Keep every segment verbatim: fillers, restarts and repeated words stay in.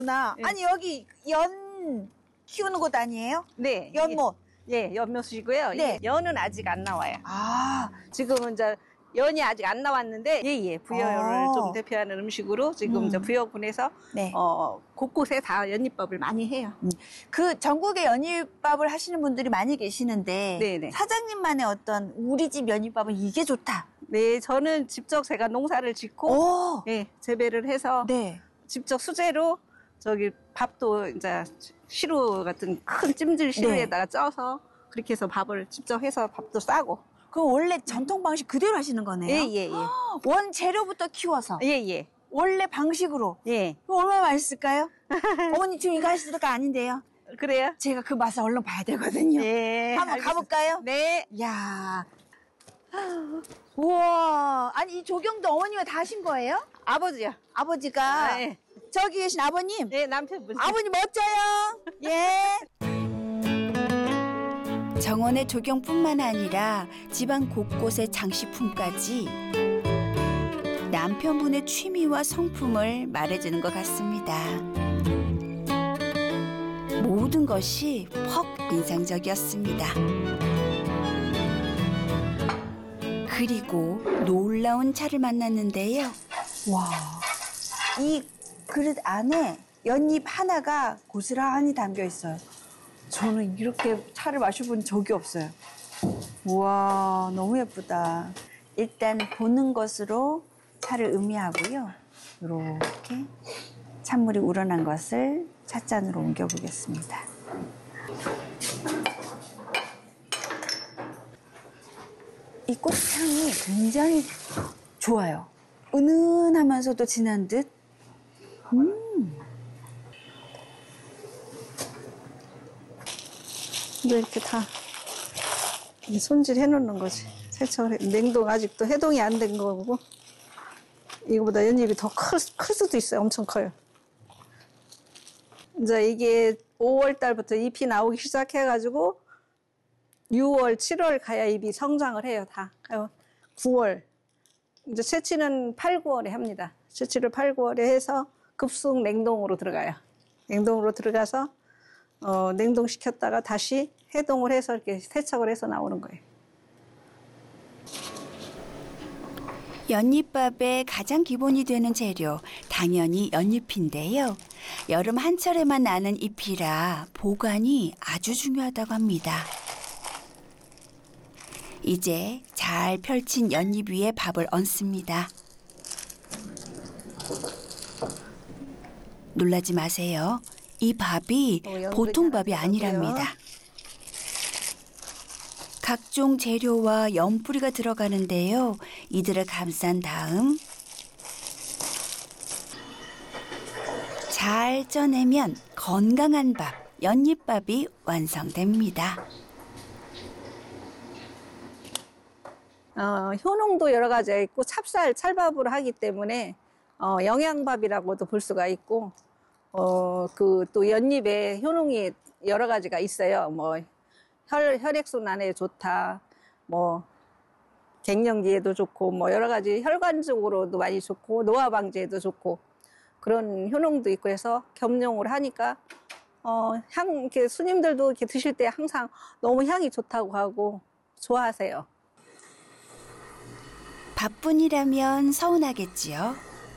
나 네. 아니 여기 연 키우는 곳 아니에요? 네. 연못. 예, 연못이고요. 네. 예, 연은 아직 안 나와요. 아, 지금은 이제 연이 아직 안 나왔는데, 예, 예, 부여를 어. 좀 대표하는 음식으로 지금 음. 이제 부여군에서 네. 어, 곳곳에 다 연잎밥을 많이 해요. 그 전국에 연잎밥을 하시는 분들이 많이 계시는데 네네. 사장님만의 어떤 우리 집 연잎밥은 이게 좋다. 네, 저는 직접 제가 농사를 짓고, 오, 예, 재배를 해서 네. 직접 수제로 저기 밥도 이제 시루 같은 큰 찜질 시루에다가 쪄서 그렇게 해서 밥을 직접 해서 밥도 싸고. 그 원래 전통 방식 그대로 하시는 거네요. 예, 예, 예. 원 재료부터 키워서 예, 예. 원래 방식으로. 예. 그거 얼마나 맛있을까요? 어머니 지금 이거 하실 때가 아닌데요. 그래요? 제가 그 맛을 얼른 봐야 되거든요. 예. 한번 알겠습니다. 가볼까요? 네. 야, 우와. 아니 이 조경도 어머니가 다 하신 거예요? 아버지요. 아버지가 아, 예. 저기 계신 아버님. 네, 남편분. 아버님 멋져요. 예. 정원의 조경뿐만 아니라 집안 곳곳의 장식품까지 남편분의 취미와 성품을 말해주는 것 같습니다. 모든 것이 퍽 인상적이었습니다. 그리고 놀라운 차를 만났는데요. 와, 이 그릇 안에 연잎 하나가 고스란히 담겨 있어요. 저는 이렇게 차를 마셔본 적이 없어요. 우와, 너무 예쁘다. 일단 보는 것으로 차를 음미하고요. 이렇게 찬물이 우러난 것을 찻잔으로 옮겨보겠습니다. 이 꽃향이 굉장히 좋아요. 은은하면서도 진한 듯. 음. 근데 이렇게 다 손질해 놓는 거지. 세척을 해. 냉동 아직도 해동이 안 된 거고. 이거보다 연잎이 더 클, 클 수도 있어요. 엄청 커요. 이제 이게 오월 달부터 잎이 나오기 시작해가지고 유월, 칠월 가야 잎이 성장을 해요. 다. 구월. 이제 채취는 팔, 구월에 합니다. 채취를 팔, 구월에 해서 급속 냉동으로 들어가요. 냉동으로 들어가서 어, 냉동시켰다가 다시 해동을 해서 이렇게 세척을 해서 나오는 거예요. 연잎밥의 가장 기본이 되는 재료, 당연히 연잎인데요. 여름 한철에만 나는 잎이라 보관이 아주 중요하다고 합니다. 이제 잘 펼친 연잎 위에 밥을 얹습니다. 놀라지 마세요. 이 밥이 어, 보통 밥이 아니랍니다. 각종 재료와 연뿌리가 들어가는데요. 이들을 감싼 다음 잘 쪄내면 건강한 밥, 연잎밥이 완성됩니다. 어, 효능도 여러 가지가 있고 찹쌀, 찰밥으로 하기 때문에 어, 영양밥이라고도 볼 수가 있고 어, 그 또 연잎에 효능이 여러 가지가 있어요. 뭐 혈, 혈액순환에 좋다, 뭐 갱년기에도 좋고 뭐 여러 가지 혈관적으로도 많이 좋고 노화 방지에도 좋고 그런 효능도 있고 해서 겸용을 하니까 어, 향 이렇게 스님들도 이렇게 드실 때 항상 너무 향이 좋다고 하고 좋아하세요. 밥뿐이라면 서운하겠지요.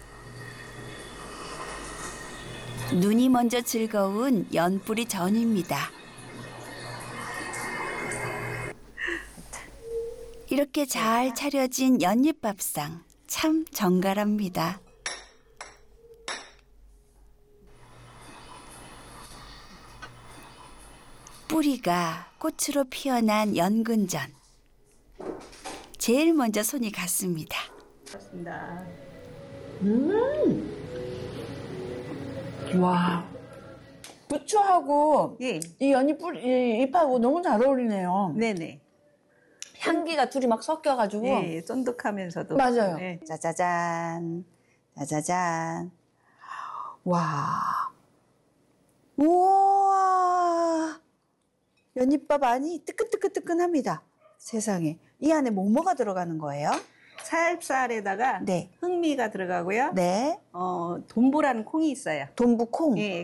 눈이 먼저 즐거운 연뿌리 전입니다. 이렇게 잘 차려진 연잎밥상 참 정갈합니다. 뿌리가 꽃으로 피어난 연근전. 제일 먼저 손이 갔습니다. 그렇습니다. 와, 부추하고 예. 이 연잎 뿌리, 이 잎하고 너무 잘 어울리네요. 네네. 향기가 둘이 막 섞여가지고. 예, 쫀득하면서도. 맞아요. 예. 짜자잔, 짜자잔. 와, 우와, 연잎밥 안이 뜨끈뜨끈뜨끈합니다. 세상에. 이 안에 뭐뭐가 들어가는 거예요? 살살에다가 네. 흑미가 들어가고요. 네. 어, 돈보라는 콩이 있어요. 돈부콩. 예,